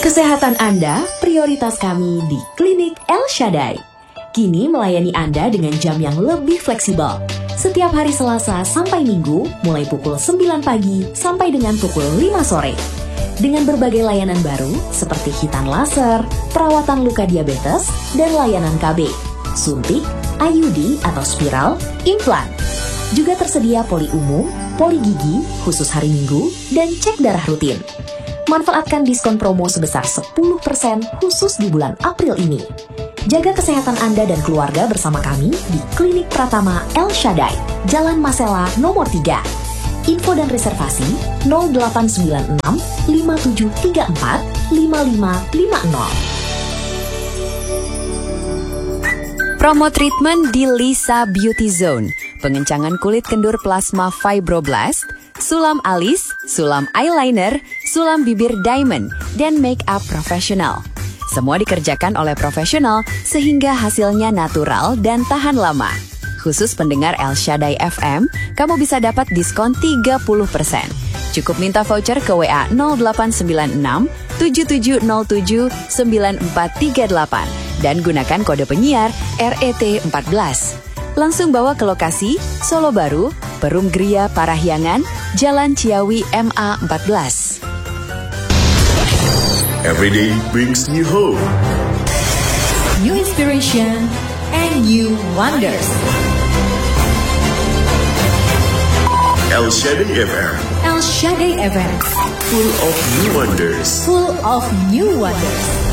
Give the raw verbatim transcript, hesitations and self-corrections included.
Kesehatan Anda prioritas kami di Klinik El Shaddai. Kini melayani Anda dengan jam yang lebih fleksibel. Setiap hari Selasa sampai Minggu, mulai pukul sembilan pagi sampai dengan pukul lima sore. Dengan berbagai layanan baru seperti hitan laser, perawatan luka diabetes, dan layanan K B, suntik, I U D atau spiral, implan. Juga tersedia poli umum, poli gigi, khusus hari Minggu, dan cek darah rutin. Manfaatkan diskon promo sebesar sepuluh persen khusus di bulan April ini. Jaga kesehatan Anda dan keluarga bersama kami di Klinik Pratama El Shaddai, Jalan Masela nomor tiga. Info dan reservasi nol delapan sembilan enam lima tujuh tiga empat lima lima lima nol. Promo treatment di Lisa Beauty Zone. Pengencangan kulit kendur plasma fibroblast, sulam alis, sulam eyeliner, sulam bibir diamond, dan make up profesional. Semua dikerjakan oleh profesional sehingga hasilnya natural dan tahan lama. Khusus pendengar El Shaddai F M, kamu bisa dapat diskon tiga puluh persen. Cukup minta voucher ke W A nol delapan sembilan enam tujuh tujuh nol tujuh sembilan empat tiga delapan dan gunakan kode penyiar R E T empat belas. Langsung bawa ke lokasi Solo Baru, Perum Gria Parahyangan, Jalan Ciawi M A empat belas. Every day brings new hope, new inspiration, and new wonders. El Shaddai F M, El Shaddai F M, full of new wonders. Full of new wonders.